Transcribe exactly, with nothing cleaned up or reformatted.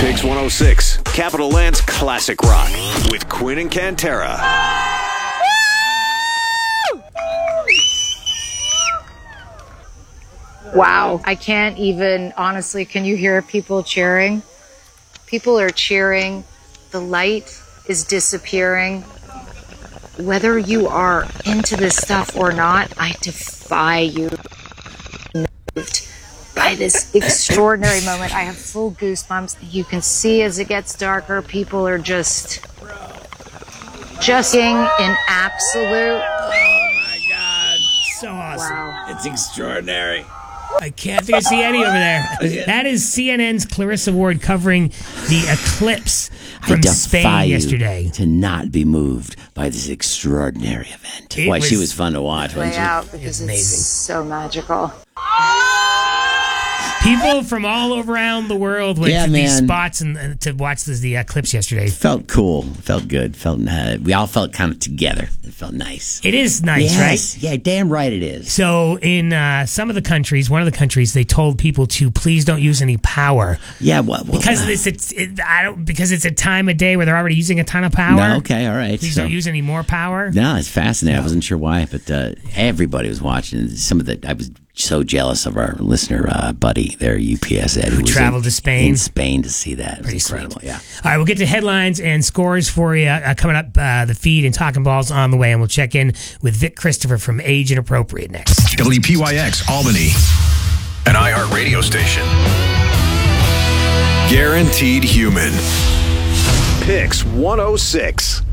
Pix one oh six, Capital Land's classic rock with Quinn and Cantera. Wow. I can't even, honestly, can you hear people cheering? People are cheering. The light is disappearing. Whether you are into this stuff or not, I defy you. Moved by this extraordinary moment. I have full goosebumps. You can see as it gets darker, people are just, just in absolute. Oh my God. So awesome. Wow. It's extraordinary. I can't think I see Eddie over there. That is C N N's Clarissa Ward covering the eclipse from I defy Spain you yesterday. to not be moved by this extraordinary event. It Boy, was she was fun to watch, Play wasn't she? out because it's amazing. so magical. People from all around the world went Yeah, to these man. spots and, and to watch this, the eclipse yesterday. Felt cool. Felt good. Felt uh, we all felt kind of together. It felt nice. It is nice, yes. right? Yeah, damn right it is. So in uh, some of the countries, one of the countries, they told people to please don't use any power Yeah, well, well because uh, it's, it's it, I don't because it's a time of day where they're already using a ton of power. No, okay, all right. Please so, don't use any more power. No, it's fascinating. I wasn't sure why, but uh, everybody was watching. Some of the I was so jealous of our listener uh, buddy there, U P S Ed, who, Who was traveled in, to Spain. in Spain to see that. It was Pretty incredible. sweet. Yeah. All right, we'll get to headlines and scores for you uh, coming up. Uh, the feed and Talking Balls on the way, and we'll check in with Vic Christopher from Age Inappropriate next. W P Y X Albany, an iHeart radio station. Guaranteed Human. Pix one oh six.